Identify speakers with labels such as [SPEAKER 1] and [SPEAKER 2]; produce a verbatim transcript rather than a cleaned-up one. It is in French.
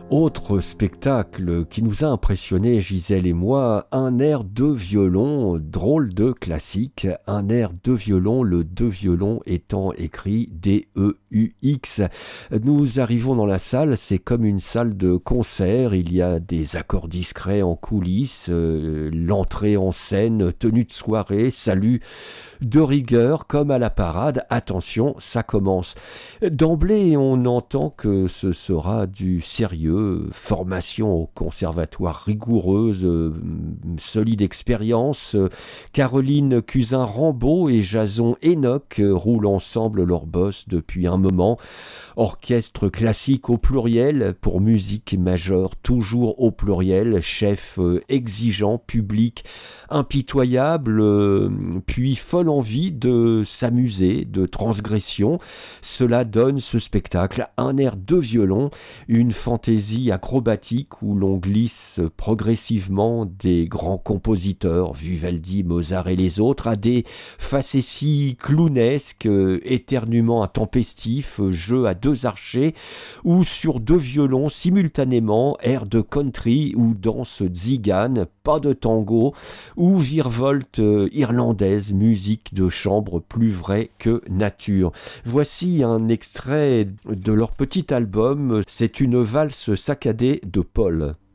[SPEAKER 1] Autre spectacle qui nous a impressionné, Gisèle et moi, un air de violon, drôle de classique, un air de violon, le de violon étant écrit D E U X. Nous arrivons dans la salle, c'est comme une salle de concert, il y a des accords discrets en coulisses, euh, l'entrée en scène, tenue de soirée, salut de rigueur comme à la parade, attention, ça commence. D'emblée, on entend que ce sera du sérieux, formation au conservatoire rigoureuse, euh, solide expérience. Caroline Cusin-Rambaud et Jason Enoch roulent ensemble leur boss depuis un moment. Orchestre classique au pluriel, pour musique majeure toujours au pluriel, chef euh, exigeant, public impitoyable, euh, puis folle envie de s'amuser, de transgression. Cela donne ce spectacle un air de violon, une fantaisie acrobatique où l'on glisse progressivement des grands compositeurs, Vivaldi, Mozart et les autres, à des facéties clownesques, éternuements intempestifs, jeux à deux archers, ou sur deux violons simultanément, air de country ou danse tzigane, pas de tango, ou virevolte irlandaise, musique de chambre plus vraie que nature. Voici un extrait de leur petit album, c'est une valse saccadée de Paul.